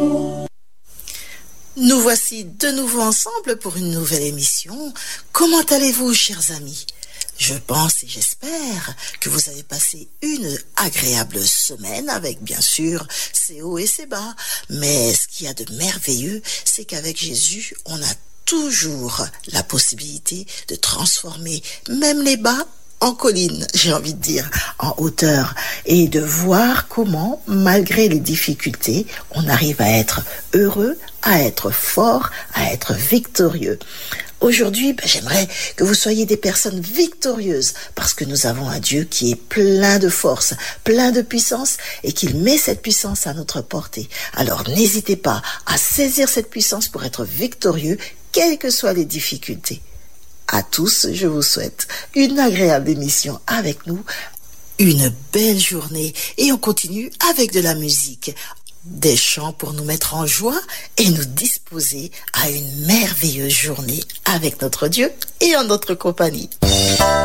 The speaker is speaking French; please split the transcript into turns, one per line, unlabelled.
Nous voici de nouveau ensemble pour une nouvelle émission. Comment allez-vous, chers amis? Je pense et j'espère que vous avez passé une agréable semaine avec, bien sûr, ses hauts et ses bas. Mais ce qu'il y a de merveilleux, c'est qu'avec Jésus, on a toujours la possibilité de transformer même les bas en colline, j'ai envie de dire, en hauteur, et de voir comment, malgré les difficultés, on arrive à être heureux, à être fort, à être victorieux. Aujourd'hui, j'aimerais que vous soyez des personnes victorieuses parce que nous avons un Dieu qui est plein de force, plein de puissance et qu'il met cette puissance à notre portée. Alors n'hésitez pas à saisir cette puissance pour être victorieux, quelles que soient les difficultés. À tous, je vous souhaite une agréable émission avec nous, une belle journée et on continue avec de la musique. Des chants pour nous mettre en joie et nous disposer à une merveilleuse journée avec notre Dieu et en notre compagnie.